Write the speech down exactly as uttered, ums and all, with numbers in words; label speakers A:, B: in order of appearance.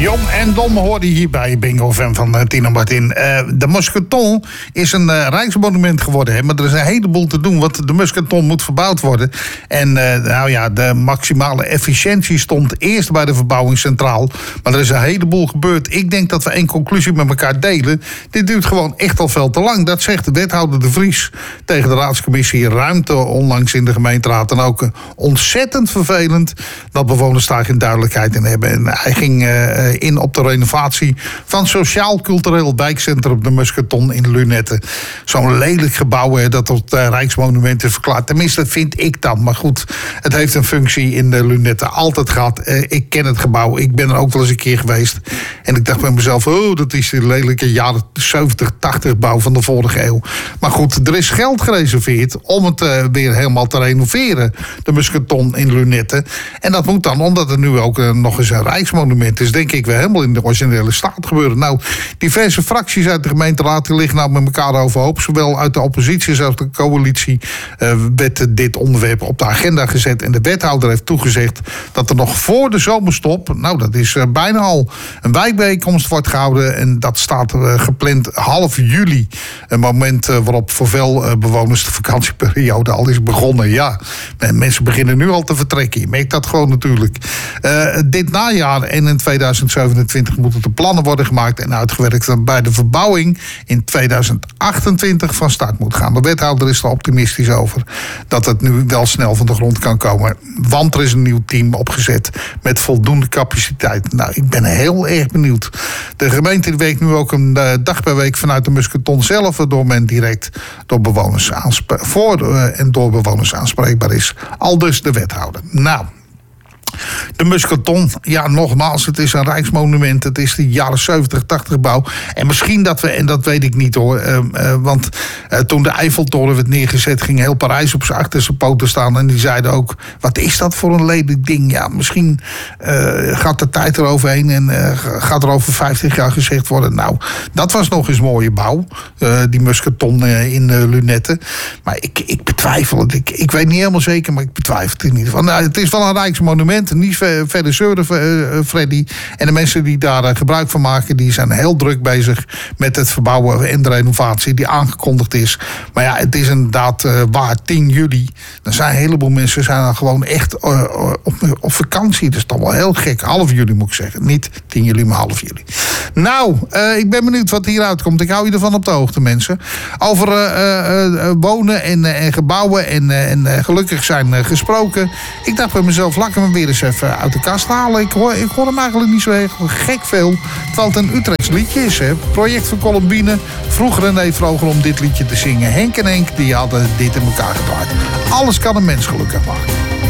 A: Jon en Dom hoorde hier bij Bingo Fan van uh, Tino Martin. Uh, de Musketon is een uh, rijksmonument geworden. Hè, maar er is een heleboel te doen, want de Musketon moet verbouwd worden. En uh, nou ja, de maximale efficiëntie stond eerst bij de verbouwing centraal. Maar er is een heleboel gebeurd. Ik denk dat we één conclusie met elkaar delen. Dit duurt gewoon echt al veel te lang. Dat zegt de wethouder De Vries tegen de raadscommissie Ruimte onlangs in de gemeenteraad. En ook uh, ontzettend vervelend dat bewoners daar geen duidelijkheid in hebben. En hij ging uh, in op de renovatie van Sociaal-Cultureel Wijkcentrum de Musketon in Lunetten. Zo'n lelijk gebouw hè, dat tot uh, Rijksmonument is verklaard. Tenminste, vind ik dan. Maar goed, het heeft een functie in de Lunetten altijd gehad. Uh, ik ken het gebouw. Ik ben er ook wel eens een keer geweest. En ik dacht bij mezelf, oh, dat is de lelijke jaren zeventig, tachtig bouw van de vorige eeuw. Maar goed, er is geld gereserveerd om het uh, weer helemaal te renoveren. De Musketon in Lunetten. En dat moet dan, omdat het nu ook uh, nog eens een Rijksmonument is, denk ik weer helemaal in de originele staat gebeuren. Nou, diverse fracties uit de gemeenteraad die liggen nou met elkaar overhoop. Zowel uit de oppositie als uit de coalitie uh, werd dit onderwerp op de agenda gezet. En de wethouder heeft toegezegd dat er nog voor de zomerstop, nou dat is uh, bijna al, een wijkbijeenkomst wordt gehouden. En dat staat uh, gepland half juli. Een moment uh, waarop voor veel uh, bewoners de vakantieperiode al is begonnen. Ja, en mensen beginnen nu al te vertrekken. Je merkt dat gewoon natuurlijk. Uh, dit najaar en in tweeduizend zevenentwintig moeten de plannen worden gemaakt en uitgewerkt dan bij de verbouwing in tweeduizend achtentwintig van start moet gaan. De wethouder is er optimistisch over dat het nu wel snel van de grond kan komen. Want er is een nieuw team opgezet met voldoende capaciteit. Nou, ik ben heel erg benieuwd. De gemeente werkt nu ook een uh, dag per week vanuit de Musketon zelf, waardoor men direct door bewoners aansp- voor uh, en door bewoners aanspreekbaar is. Aldus de wethouder. Nou, de Musketon, ja, nogmaals, het is een rijksmonument. Het is de jaren zeventig, tachtig bouw. En misschien dat we, en dat weet ik niet hoor, uh, uh, want uh, toen de Eiffeltoren werd neergezet, ging heel Parijs op zijn achterste poten staan. En die zeiden ook, wat is dat voor een lelijk ding? Ja, misschien uh, gaat de tijd eroverheen en uh, gaat er over vijftig jaar gezegd worden, nou, dat was nog eens mooie bouw. Uh, die Musketon uh, in uh, Lunetten. Maar ik, ik betwijfel het. Ik, ik weet niet helemaal zeker, maar ik betwijfel het in ieder geval. Nou, het is wel een rijksmonument. Niet verder zeuren, Freddy. En de mensen die daar gebruik van maken, die zijn heel druk bezig met het verbouwen en de renovatie die aangekondigd is. Maar ja, het is inderdaad uh, waar, tien juli. Dan zijn een heleboel mensen zijn dan gewoon echt uh, op, op vakantie. Dat is toch wel heel gek. Half juli moet ik zeggen. Niet tien juli, maar half juli. Nou, uh, ik ben benieuwd wat hieruit komt. Ik hou je ervan op de hoogte, mensen. Over uh, uh, wonen en, uh, en gebouwen en, uh, en uh, gelukkig zijn uh, gesproken. Ik dacht bij mezelf, laat ik hem weer eens even uit de kast halen. Ik hoor, ik hoor hem eigenlijk niet zo heel gek veel. Terwijl het een Utrechts liedje is. Hè. Project van Colombine. Vroeg René Vroger om dit liedje te zingen. Henk en Henk die hadden dit in elkaar gedraaid. Alles kan een mens gelukkig maken.